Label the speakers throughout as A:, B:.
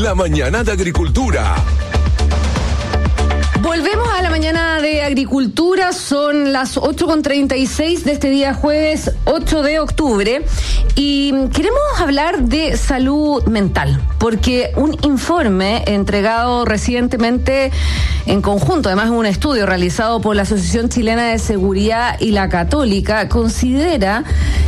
A: La mañana de agricultura.
B: Volvemos a la mañana de agricultura, son las 8:36 de este día jueves 8 de octubre y queremos hablar de salud mental, porque un informe entregado recientemente en conjunto, además un estudio realizado por la Asociación Chilena de Seguridad y la Católica, considera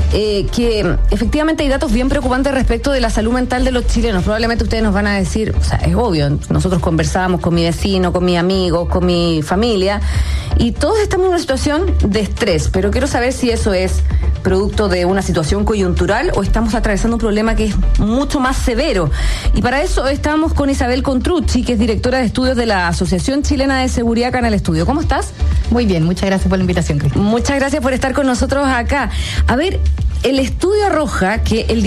B: que efectivamente hay datos bien preocupantes respecto de la salud mental de los chilenos. Probablemente ustedes nos van a decir, o sea, es obvio, nosotros conversábamos con mi vecino, con mis amigos, con mi familia, y todos estamos en una situación de estrés, pero quiero saber si eso es producto de una situación coyuntural o estamos atravesando un problema que es mucho más severo. Y para eso estamos con Isabel Contrucci, que es directora de estudios de la Asociación Chilena de Seguridad acá en el estudio. ¿Cómo estás?
C: Muy bien, muchas gracias por la invitación, Cristina.
B: Muchas gracias por estar con nosotros acá. A ver, el estudio arroja que el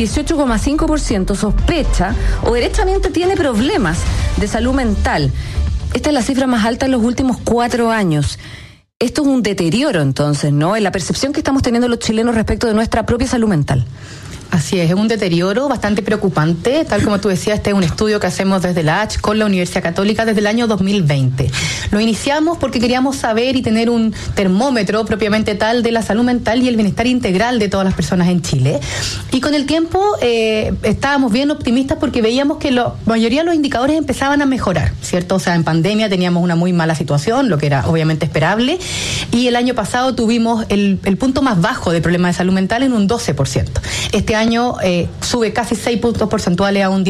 B: 18,5% sospecha o derechamente tiene problemas de salud mental. Esta es la cifra más alta en los últimos 4 años. Esto es un deterioro, entonces, ¿no? En la percepción que estamos teniendo los chilenos respecto de nuestra propia salud mental.
C: Así es un deterioro bastante preocupante, tal como tú decías, este es un estudio que hacemos desde la H con la Universidad Católica desde el año 2020. Lo iniciamos porque queríamos saber y tener un termómetro propiamente tal de la salud mental y el bienestar integral de todas las personas en Chile. Y con el tiempo estábamos bien optimistas porque veíamos que la mayoría de los indicadores empezaban a mejorar, ¿cierto? O sea, en pandemia teníamos una muy mala situación, lo que era obviamente esperable, y el año pasado tuvimos el punto más bajo de problemas de salud mental en un 12%. Este año sube casi 6 puntos porcentuales a un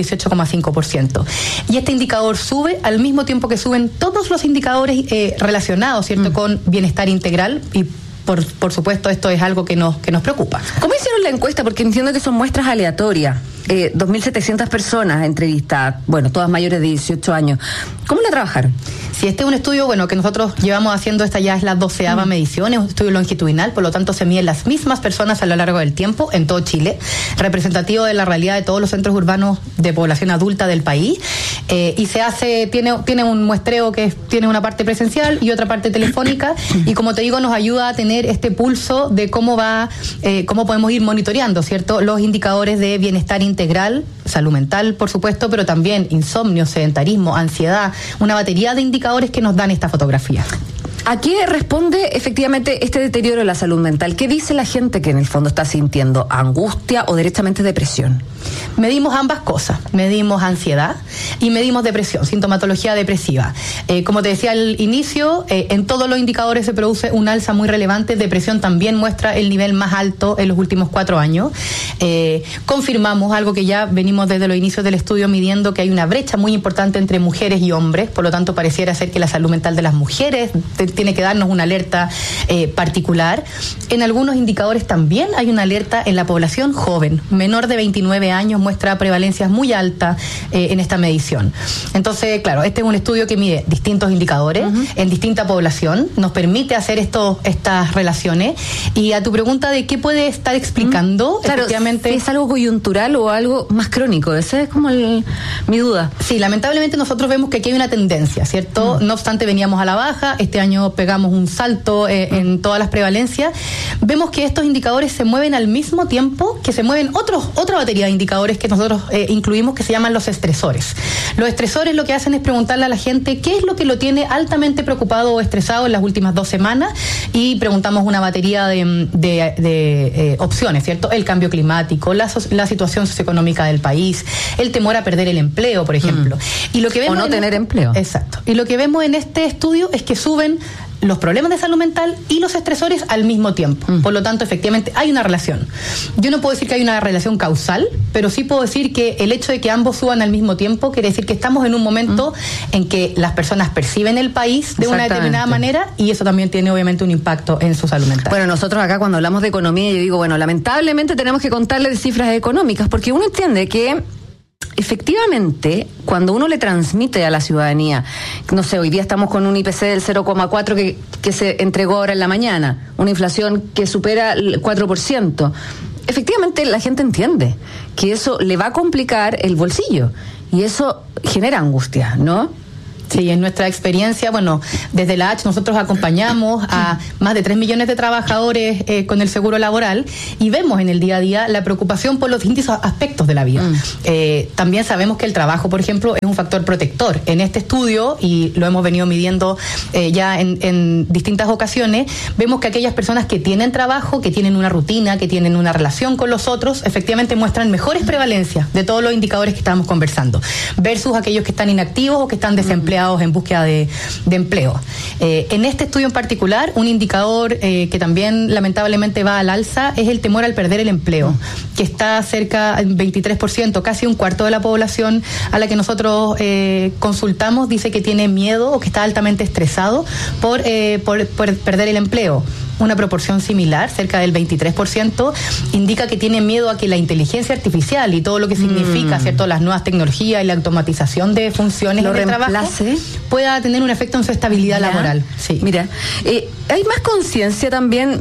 C: 18,5%. Y este indicador sube al mismo tiempo que suben todos los indicadores relacionados, ¿cierto?, con bienestar integral y por supuesto esto es algo que nos preocupa.
B: ¿Cómo hicieron la encuesta? Porque entiendo que son muestras aleatorias. 2.700 personas entrevistadas, bueno, todas mayores de 18 años. ¿Cómo la trabajaron?
C: Sí, este es un estudio, bueno, que nosotros llevamos haciendo, esta ya es la 12ª medición, es un estudio longitudinal, por lo tanto se miden las mismas personas a lo largo del tiempo en todo Chile, representativo de la realidad de todos los centros urbanos de población adulta del país, y se hace, tiene un muestreo que tiene una parte presencial y otra parte telefónica, y como te digo, nos ayuda a tener este pulso de cómo podemos ir monitoreando, ¿cierto?, los indicadores de bienestar integral, salud mental, por supuesto, pero también insomnio, sedentarismo, ansiedad, una batería de indicadores que nos dan esta fotografía.
B: ¿A qué responde efectivamente este deterioro de la salud mental? ¿Qué dice la gente que en el fondo está sintiendo? ¿Angustia o derechamente depresión?
C: Medimos ambas cosas, medimos ansiedad y medimos depresión, sintomatología depresiva. Como te decía al inicio, en todos los indicadores se produce un alza muy relevante, depresión también muestra el nivel más alto en los últimos 4 años. Confirmamos algo que ya venimos desde los inicios del estudio midiendo, que hay una brecha muy importante entre mujeres y hombres, por lo tanto pareciera ser que la salud mental de las mujeres tiene que darnos una alerta particular. En algunos indicadores también hay una alerta en la población joven, menor de 29 años, muestra prevalencias muy altas en esta medición. Entonces, claro, este es un estudio que mide distintos indicadores en distinta población, nos permite hacer estas relaciones. Y a tu pregunta de qué puede estar explicando,
B: claro, efectivamente, si es algo coyuntural o algo más crónico, esa es como mi duda.
C: Sí, lamentablemente nosotros vemos que aquí hay una tendencia, ¿cierto? No obstante, veníamos a la baja, este año pegamos un salto en todas las prevalencias. Vemos que estos indicadores se mueven al mismo tiempo que se mueven otra batería de indicadores que nosotros incluimos, que se llaman los estresores. Los estresores lo que hacen es preguntarle a la gente qué es lo que lo tiene altamente preocupado o estresado en las últimas 2 semanas, y preguntamos una batería de opciones, ¿cierto? El cambio climático, la situación socioeconómica del país, el temor a perder el empleo, por ejemplo. Y lo que vemos
B: o no tener empleo.
C: Exacto. Y lo que vemos en este estudio es que suben los problemas de salud mental y los estresores al mismo tiempo. Por lo tanto, efectivamente, hay una relación. Yo no puedo decir que hay una relación causal, pero sí puedo decir que el hecho de que ambos suban al mismo tiempo quiere decir que estamos en un momento en que las personas perciben el país de una determinada manera, y eso también tiene obviamente un impacto en su salud mental.
B: Bueno, nosotros acá cuando hablamos de economía, yo digo, bueno, lamentablemente tenemos que contarles cifras económicas, porque uno entiende que efectivamente, cuando uno le transmite a la ciudadanía, no sé, hoy día estamos con un IPC del 0,4 que se entregó ahora en la mañana, una inflación que supera el 4%, efectivamente la gente entiende que eso le va a complicar el bolsillo y eso genera angustia, ¿no?
C: Sí, en nuestra experiencia, bueno, desde la H nosotros acompañamos a más de 3 millones de trabajadores con el seguro laboral y vemos en el día a día la preocupación por los distintos aspectos de la vida. También sabemos que el trabajo, por ejemplo, es un factor protector. En este estudio, y lo hemos venido midiendo ya en distintas ocasiones, vemos que aquellas personas que tienen trabajo, que tienen una rutina, que tienen una relación con los otros, efectivamente muestran mejores prevalencias de todos los indicadores que estábamos conversando, versus aquellos que están inactivos o que están desempleados en búsqueda de empleo. En este estudio en particular, un indicador que también lamentablemente va al alza es el temor al perder el empleo, que está cerca del 23%, casi un cuarto de la población a la que nosotros consultamos dice que tiene miedo o que está altamente estresado por perder el empleo. Una proporción similar, cerca del 23%, indica que tiene miedo a que la inteligencia artificial y todo lo que significa, ¿cierto?, las nuevas tecnologías y la automatización de funciones en el trabajo pueda tener un efecto en su estabilidad laboral. Sí.
B: Mira, hay más conciencia también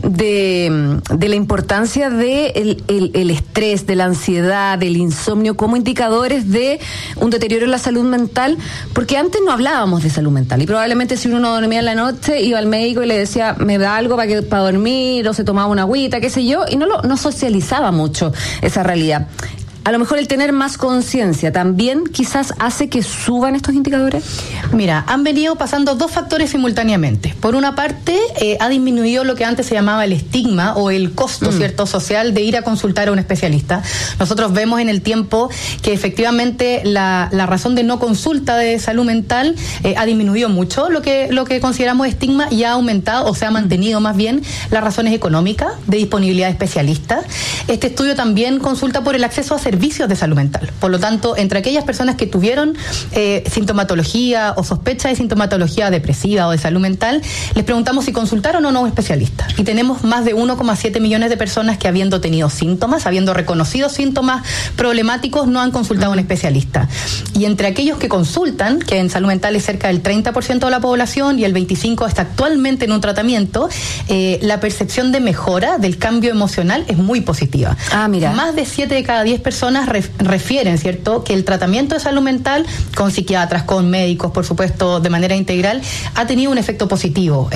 B: de la importancia de el estrés, de la ansiedad, del insomnio como indicadores de un deterioro en la salud mental, porque antes no hablábamos de salud mental y probablemente si uno no dormía en la noche iba al médico y le decía me da algo para dormir o se tomaba una agüita, qué sé yo, y no socializaba mucho esa realidad. A lo mejor el tener más conciencia también quizás hace que suban estos indicadores.
C: Mira, han venido pasando dos factores simultáneamente. Por una parte, ha disminuido lo que antes se llamaba el estigma o el costo, ¿cierto?, social de ir a consultar a un especialista. Nosotros vemos en el tiempo que efectivamente la razón de no consulta de salud mental ha disminuido mucho, lo que consideramos estigma, y ha aumentado o se ha mantenido más bien las razones económicas de disponibilidad de especialistas. Este estudio también consulta por el acceso a servicios de salud mental. Por lo tanto, entre aquellas personas que tuvieron sintomatología o sospecha de sintomatología depresiva o de salud mental, les preguntamos si consultaron o no a un especialista. Y tenemos más de 1,7 millones de personas que, habiendo tenido síntomas, habiendo reconocido síntomas problemáticos, no han consultado a un especialista. Y entre aquellos que consultan, que en salud mental es cerca del 30% de la población y el 25% está actualmente en un tratamiento, la percepción de mejora del cambio emocional es muy positiva.
B: Mira.
C: Más de 7 de cada 10 personas refieren, ¿cierto?, que el tratamiento de salud mental con psiquiatras, con médicos, por supuesto, de manera integral, ha tenido un efecto positivo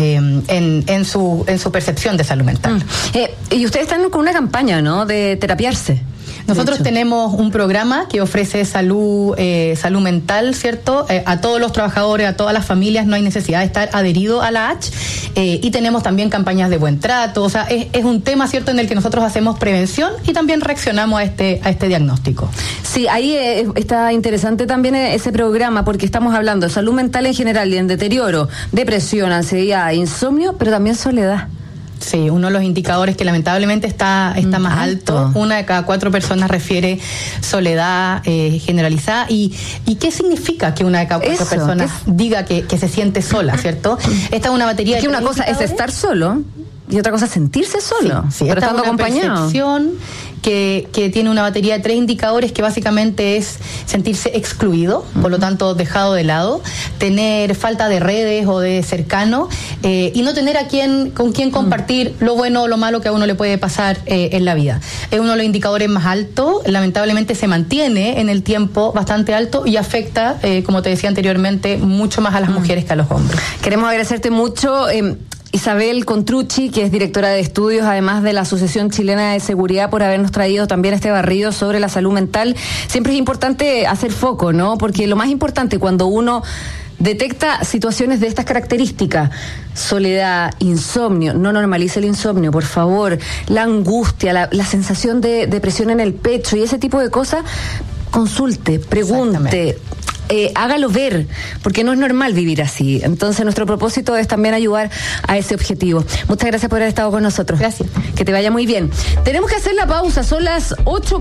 C: en su percepción de salud mental.
B: Y ustedes están con una campaña, ¿no?, de terapiarse.
C: Nosotros tenemos un programa que ofrece salud mental, ¿cierto?, a todos los trabajadores, a todas las familias, no hay necesidad de estar adherido a la H, y tenemos también campañas de buen trato, o sea, es un tema, ¿cierto?, en el que nosotros hacemos prevención y también reaccionamos a este diagnóstico.
B: Sí, ahí está interesante también ese programa, porque estamos hablando de salud mental en general y en deterioro, depresión, ansiedad, insomnio, pero también soledad.
C: Sí, uno de los indicadores que lamentablemente está más alto. 1 de cada 4 personas refiere soledad generalizada. ¿Y qué significa que 1 de cada 4 personas diga que se siente sola, ¿cierto? Esta es una batería de...
B: Que una cosa es estar solo y otra cosa es sentirse solo,
C: sí, pero estando acompañado. Percepción que tiene una batería de 3 indicadores que básicamente es sentirse excluido, por lo tanto dejado de lado, tener falta de redes o de cercano, y no tener con quien compartir lo bueno o lo malo que a uno le puede pasar en la vida. Es uno de los indicadores más altos, lamentablemente se mantiene en el tiempo bastante alto y afecta, como te decía anteriormente, mucho más a las mujeres que a los hombres.
B: Queremos agradecerte mucho, Isabel Contrucci, que es directora de estudios, además de la Asociación Chilena de Seguridad, por habernos traído también este barrido sobre la salud mental. Siempre es importante hacer foco, ¿no? Porque lo más importante cuando uno detecta situaciones de estas características, soledad, insomnio, no normalice el insomnio, por favor, la angustia, la sensación de depresión en el pecho y ese tipo de cosas, consulte, pregunte, hágalo ver, porque no es normal vivir así. Entonces nuestro propósito es también ayudar a ese objetivo. Muchas gracias por haber estado con nosotros.
C: Gracias.
B: Que te vaya muy bien. Tenemos que hacer la pausa, son las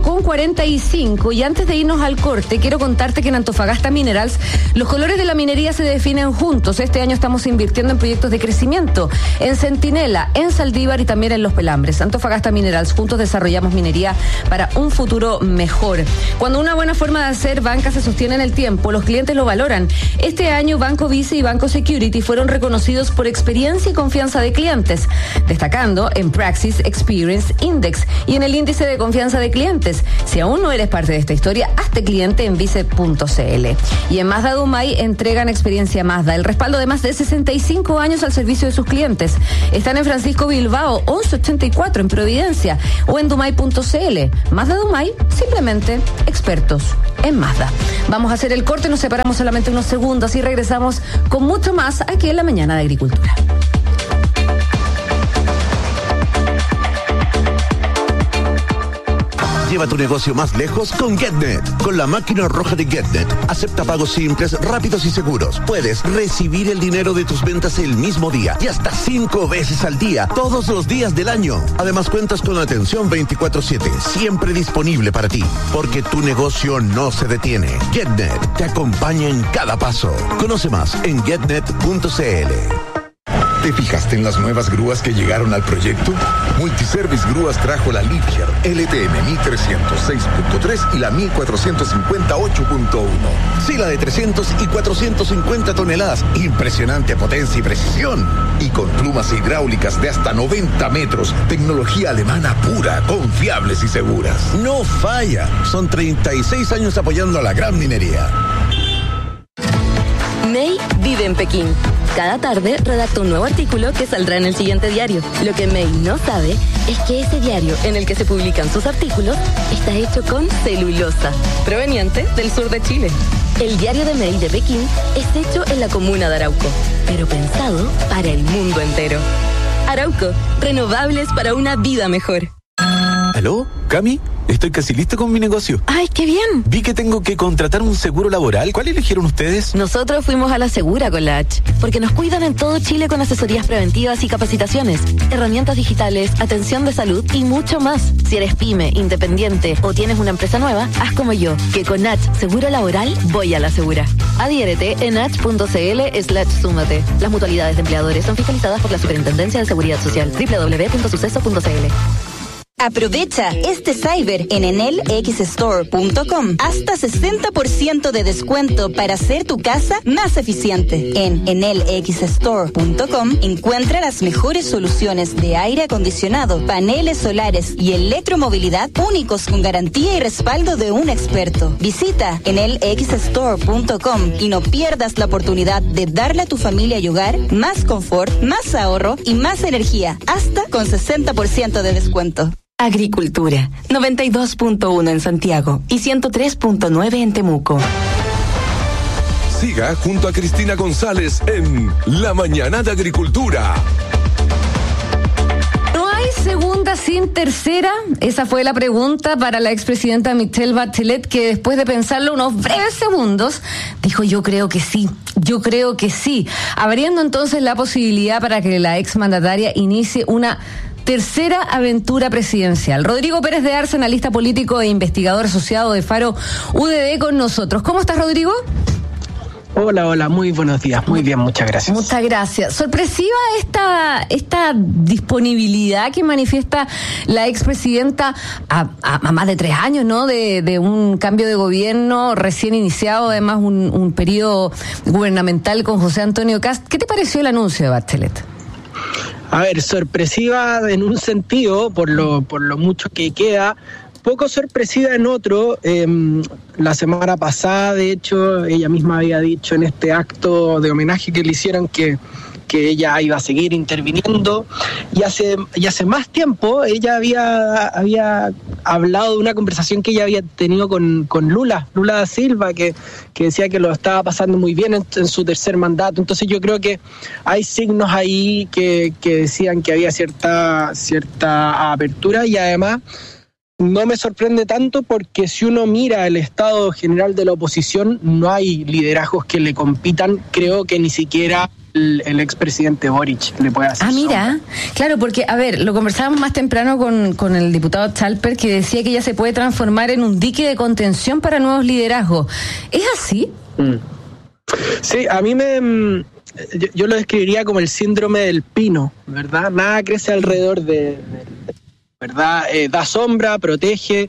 B: 8:45 y antes de irnos al corte quiero contarte que en Antofagasta Minerals los colores de la minería se definen juntos. Este año estamos invirtiendo en proyectos de crecimiento en Centinela, en Saldívar y también en Los Pelambres. Antofagasta Minerals, juntos desarrollamos minería para un futuro mejor. Cuando una buena forma de hacer banca se sostiene en el tiempo, los clientes lo valoran. Este año Banco Vice y Banco Security fueron reconocidos por experiencia y confianza de clientes, destacando en Praxis Experience Index y en el índice de confianza de clientes. Si aún no eres parte de esta historia, hazte cliente en vice.cl. Y en Mazda Dumay entregan experiencia Mazda, el respaldo de más de 65 años al servicio de sus clientes. Están en Francisco Bilbao 1184 en Providencia o en dumay.cl. Mazda Dumay, simplemente expertos en Mazda. Vamos a hacer el corte, nos separamos solamente unos segundos y regresamos con mucho más aquí en La Mañana de Agricultura.
A: Lleva tu negocio más lejos con GetNet. Con la máquina roja de GetNet, acepta pagos simples, rápidos y seguros. Puedes recibir el dinero de tus ventas el mismo día y hasta 5 veces al día, todos los días del año. Además, cuentas con atención 24/7, siempre disponible para ti, porque tu negocio no se detiene. GetNet te acompaña en cada paso. Conoce más en getnet.cl.
D: ¿Te fijaste en las nuevas grúas que llegaron al proyecto? Multiservice Grúas trajo la Liebherr LTM 1306.3 y la 1458.1.
A: Sí, la de 300 y 450 toneladas. Impresionante potencia y precisión.
D: Y con plumas hidráulicas de hasta 90 metros. Tecnología alemana pura, confiables y seguras.
A: No falla. Son 36 años apoyando a la gran minería.
E: May vive en Pekín. Cada tarde redacta un nuevo artículo que saldrá en el siguiente diario. Lo que May no sabe es que ese diario en el que se publican sus artículos está hecho con celulosa, proveniente del sur de Chile. El diario de May de Pekín es hecho en la comuna de Arauco, pero pensado para el mundo entero. Arauco, renovables para una vida mejor.
F: ¿Aló, Cami? Estoy casi listo con mi negocio.
E: ¡Ay, qué bien!
F: Vi que tengo que contratar un seguro laboral. ¿Cuál eligieron ustedes?
E: Nosotros fuimos a la Segura con la H, porque nos cuidan en todo Chile con asesorías preventivas y capacitaciones, herramientas digitales, atención de salud y mucho más. Si eres pyme, independiente o tienes una empresa nueva, haz como yo, que con H Seguro Laboral voy a la Segura. Adhiérete en h.cl/súmate. Las mutualidades de empleadores son fiscalizadas por la Superintendencia de Seguridad Social. www.suceso.cl.
G: Aprovecha este cyber en enelxstore.com. Hasta 60% de descuento para hacer tu casa más eficiente. En enelxstore.com encuentra las mejores soluciones de aire acondicionado, paneles solares y electromovilidad únicos con garantía y respaldo de un experto. Visita enelxstore.com y no pierdas la oportunidad de darle a tu familia y hogar más confort, más ahorro y más energía, hasta con 60% de descuento.
E: Agricultura, 92.1 en Santiago y 103.9 en Temuco.
A: Siga junto a Cristina González en La Mañana de Agricultura.
B: ¿No hay segunda sin tercera? Esa fue la pregunta para la expresidenta Michelle Bachelet, que después de pensarlo unos breves segundos, dijo: yo creo que sí, abriendo entonces la posibilidad para que la exmandataria inicie una tercera aventura presidencial. Rodrigo Pérez de Arce, analista político e investigador asociado de Faro UDD, con nosotros. ¿Cómo estás, Rodrigo?
H: Hola, muy buenos días. Muy bien, muchas gracias.
B: Muchas gracias. Sorpresiva esta disponibilidad que manifiesta la expresidenta a más de 3 años, ¿no? De un cambio de gobierno recién iniciado, además un periodo gubernamental con José Antonio Kast. ¿Qué te pareció el anuncio de Bachelet?
H: A ver, sorpresiva en un sentido, por lo mucho que queda, poco sorpresiva en otro. La semana pasada, de hecho, ella misma había dicho en este acto de homenaje que le hicieron que ella iba a seguir interviniendo, y hace más tiempo ella había hablado de una conversación que ella había tenido con Lula da Silva, que decía que lo estaba pasando muy bien en su tercer mandato. Entonces yo creo que hay signos ahí que decían que había cierta apertura, y además no me sorprende tanto porque si uno mira el estado general de la oposición, no hay liderazgos que le compitan. Creo que ni siquiera el expresidente Boric le puede hacer.
B: Mira, claro, porque, a ver, lo conversábamos más temprano con el diputado Chalper, que decía que ella se puede transformar en un dique de contención para nuevos liderazgos. ¿Es así?
H: Sí, a mí yo lo describiría como el síndrome del pino, ¿verdad? Nada crece alrededor de ¿verdad? Da sombra, protege,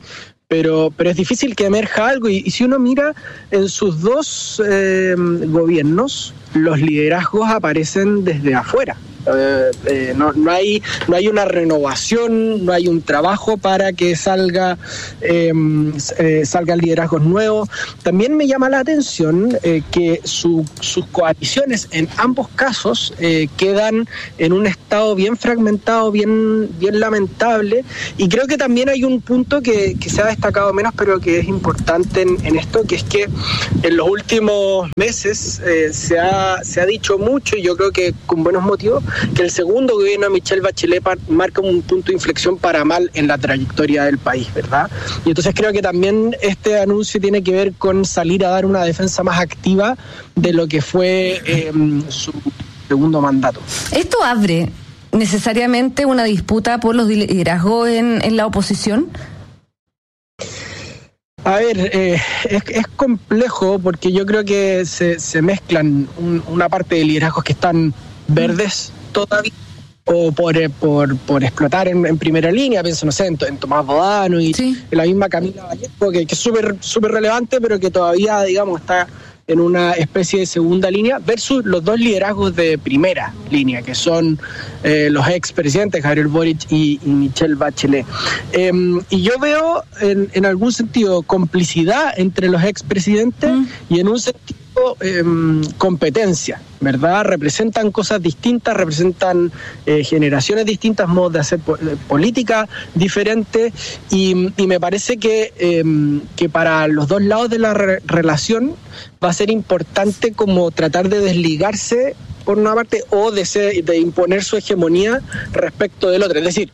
H: pero es difícil que emerja algo, y si uno mira en sus dos gobiernos, los liderazgos aparecen desde afuera. No hay una renovación, no hay un trabajo para que salgan liderazgos nuevos. También me llama la atención que sus coaliciones en ambos casos quedan en un estado bien fragmentado, bien lamentable, y creo que también hay un punto que se ha destacado menos, pero que es importante en esto, que es que en los últimos meses se ha dicho mucho, y yo creo que con buenos motivos, que el segundo gobierno de Michelle Bachelet marca un punto de inflexión para mal en la trayectoria del país, ¿verdad? Y entonces creo que también este anuncio tiene que ver con salir a dar una defensa más activa de lo que fue su segundo mandato.
B: ¿Esto abre necesariamente una disputa por los liderazgos en la oposición?
H: A ver, es complejo, porque yo creo que se mezclan una parte de liderazgos que están verdes todavía, o por explotar en primera línea. Pienso, no sé, en Tomás Bodano y en la misma Camila Vallejo, que es súper relevante, pero que todavía, digamos, está en una especie de segunda línea, versus los dos liderazgos de primera línea, que son los expresidentes Gabriel Boric y Michelle Bachelet. Y yo veo en algún sentido complicidad entre los expresidentes y en un sentido competencia, ¿verdad? Representan cosas distintas, representan generaciones distintas, modos de hacer política diferentes, y me parece que para los dos lados de la relación va a ser importante como tratar de desligarse por una parte, o de imponer su hegemonía respecto del otro. Es decir,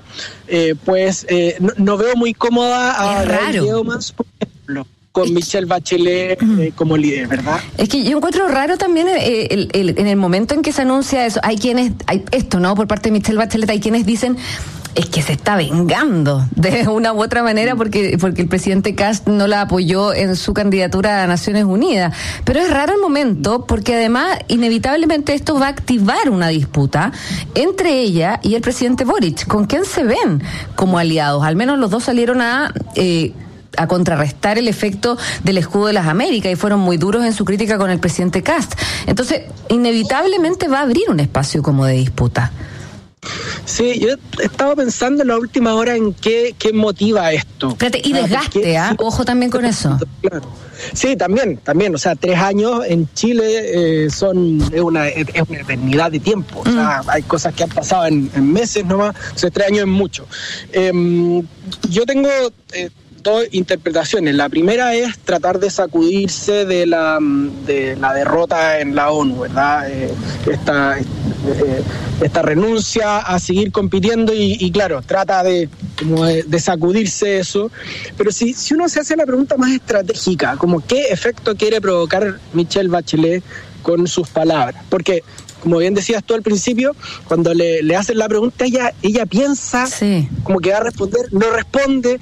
H: no veo muy cómoda a Diego Mans, por ejemplo, con Michelle Bachelet como líder, ¿verdad? Es que yo encuentro raro también en el momento en que se anuncia eso. Hay esto, ¿no? Por parte de Michelle Bachelet, hay quienes dicen es que se está vengando de una u otra manera porque el presidente Kast no la apoyó en su candidatura a Naciones Unidas. Pero es raro el momento, porque además inevitablemente esto va a activar una disputa entre ella y el presidente Boric. ¿Con quién se ven como aliados? Al menos los dos salieron a contrarrestar el efecto del escudo de las Américas y fueron muy duros en su crítica con el presidente Kast. Entonces, inevitablemente va a abrir un espacio como de disputa. Sí, yo he estado pensando en la última hora en qué motiva esto. Espérate, y desgaste, ojo también con eso. Claro. Sí, también, o sea, 3 años en Chile es una eternidad de tiempo. O sea, hay cosas que han pasado en meses nomás, o sea, 3 años es mucho. Yo tengo dos interpretaciones. La primera es tratar de sacudirse de la derrota en la ONU, ¿verdad? Esta renuncia a seguir compitiendo y claro, trata de sacudirse eso. Pero si uno se hace la pregunta más estratégica, como qué efecto quiere provocar Michelle Bachelet con sus palabras, porque como bien decías tú al principio, cuando le hacen la pregunta, ella piensa como que va a responder, no responde,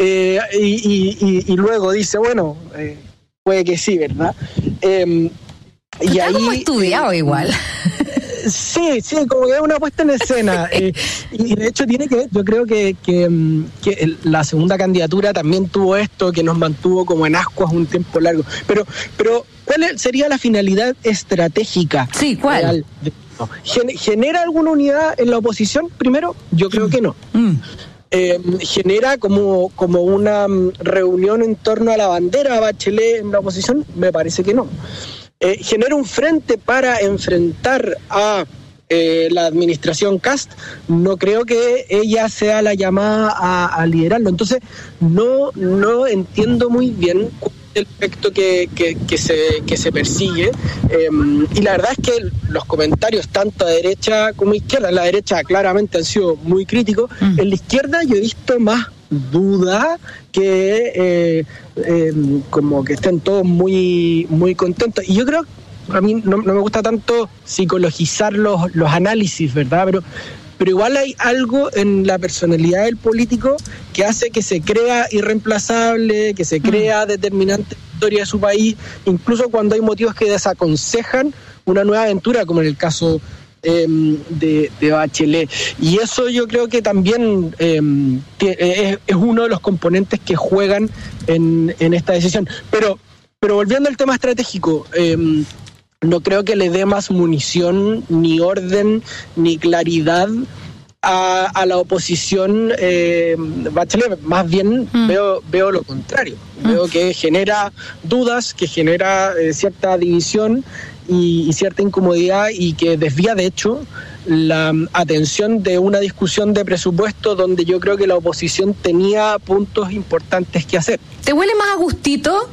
H: y luego dice, bueno, puede que sí, ¿verdad? Y ahí como estudiado igual. Sí, como que es una puesta en escena. Y de hecho tiene que ver, yo creo que la segunda candidatura también tuvo esto, que nos mantuvo como en ascuas un tiempo largo. Pero ¿cuál sería la finalidad estratégica? Sí, ¿cuál? Real de esto? ¿Genera alguna unidad en la oposición? Primero, yo creo que no. ¿Genera como una reunión en torno a la bandera Bachelet en la oposición? Me parece que no. ¿Genera un frente para enfrentar a la administración Kast? No creo que ella sea la llamada a liderarlo. Entonces, no entiendo muy bien el efecto que se persigue, y la verdad es que los comentarios tanto a derecha como a izquierda, en la derecha claramente han sido muy críticos, en la izquierda yo he visto más duda que como que estén todos muy contentos, y yo creo, a mí no me gusta tanto psicologizar los análisis, ¿verdad? Pero igual hay algo en la personalidad del político que hace que se crea irreemplazable, que se crea determinante en la historia de su país, incluso cuando hay motivos que desaconsejan una nueva aventura, como en el caso de Bachelet. Y eso yo creo que también es uno de los componentes que juegan en esta decisión. Pero volviendo al tema estratégico, no creo que le dé más munición, ni orden, ni claridad a la oposición Bachelet. Más bien veo lo contrario. Veo que genera dudas, que genera cierta división y cierta incomodidad, y que desvía de hecho la atención de una discusión de presupuesto donde yo creo que la oposición tenía puntos importantes que hacer.
B: ¿Te huele más a gustito?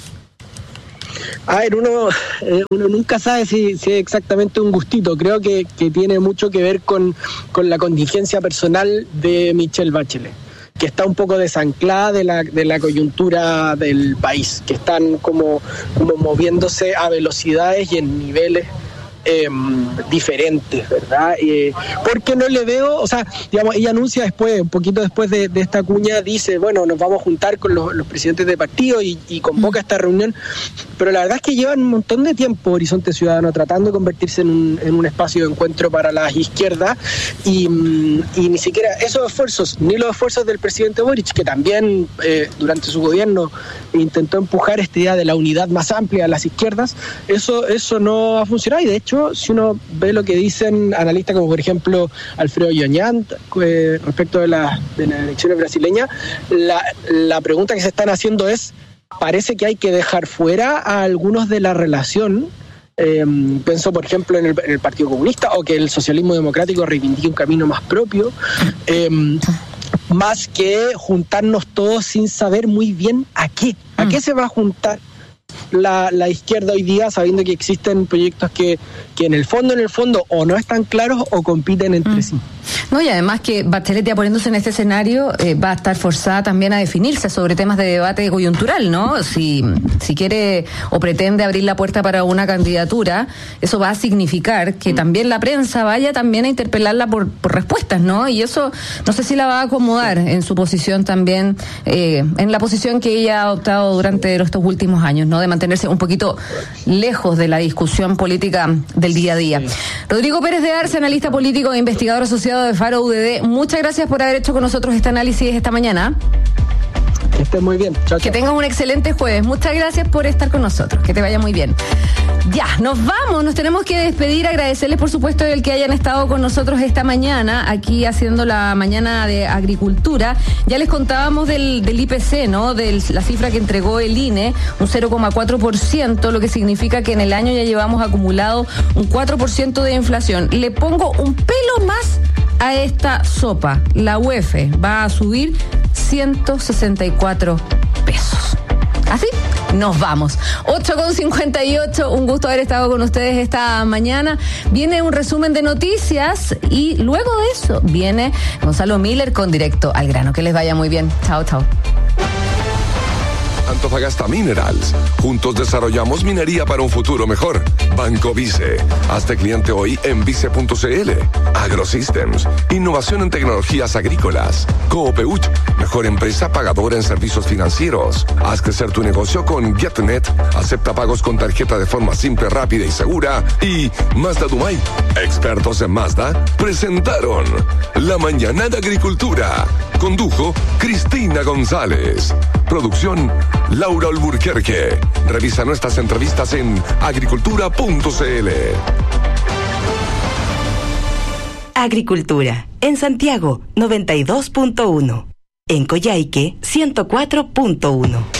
H: A ver, uno nunca sabe si es exactamente un gustito. Creo que tiene mucho que ver con la contingencia personal de Michelle Bachelet, que está un poco desanclada de la coyuntura del país, que están como moviéndose a velocidades y en niveles diferentes, ¿verdad? Porque no le veo, o sea, digamos, ella anuncia después, un poquito después de esta cuña, dice, bueno, nos vamos a juntar con los presidentes de partido y convoca esta reunión, pero la verdad es que llevan un montón de tiempo Horizonte Ciudadano tratando de convertirse en un espacio de encuentro para las izquierdas, y ni siquiera esos esfuerzos, ni los esfuerzos del presidente Boric, que también durante su gobierno intentó empujar esta idea de la unidad más amplia de las izquierdas, eso no ha funcionado. Y de hecho, si uno ve lo que dicen analistas como por ejemplo Alfredo Yoñant respecto de las elecciones brasileñas, la pregunta que se están haciendo es, parece que hay que dejar fuera a algunos de la relación. Pienso por ejemplo en el Partido Comunista, o que el socialismo democrático reivindique un camino más propio, más que juntarnos todos sin saber muy bien a qué se va a juntar la izquierda hoy día, sabiendo que existen proyectos que en el fondo o no están claros o compiten entre sí.
B: No, y además que Bachelet, ya poniéndose en este escenario, va a estar forzada también a definirse sobre temas de debate coyuntural, ¿no? Si quiere o pretende abrir la puerta para una candidatura, eso va a significar que también la prensa vaya también a interpelarla por respuestas, ¿no? Y eso no sé si la va a acomodar en su posición también, en la posición que ella ha adoptado durante estos últimos años, ¿no? De mantenerse un poquito lejos de la discusión política del día a día. Rodrigo Pérez de Arce, analista político e investigador asociado de Faro UDD, muchas gracias por haber hecho con nosotros este análisis esta mañana.
H: Que estés muy bien. Chao,
B: que tengas un excelente jueves. Muchas gracias por estar con nosotros. Que te vaya muy bien. Ya, nos vamos. Nos tenemos que despedir. Agradecerles, por supuesto, el que hayan estado con nosotros esta mañana, aquí haciendo la mañana de agricultura. Ya les contábamos del IPC, ¿no? De la cifra que entregó el INE, un 0,4%, lo que significa que en el año ya llevamos acumulado un 4% de inflación. Le pongo un pelo más a esta sopa. La UEF va a subir 164 pesos. Así, nos vamos. 8:58, un gusto haber estado con ustedes esta mañana. Viene un resumen de noticias y luego de eso viene Gonzalo Miller con Directo al Grano. Que les vaya muy bien. Chao, chao.
I: Antofagasta Minerals. Juntos desarrollamos minería para un futuro mejor. Banco Vice. Hazte cliente hoy en vice.cl. AgroSystems. Innovación en tecnologías agrícolas. Coopeuch. Mejor empresa pagadora en servicios financieros. Haz crecer tu negocio con GetNet. Acepta pagos con tarjeta de forma simple, rápida y segura. Y Mazda Dumay. Expertos en Mazda presentaron La Mañana de Agricultura. Condujo Cristina González. Producción Laura Alburquerque. Revisa nuestras entrevistas en agricultura.cl.
J: Agricultura. En Santiago, 92.1. En Coyhaique, 104.1.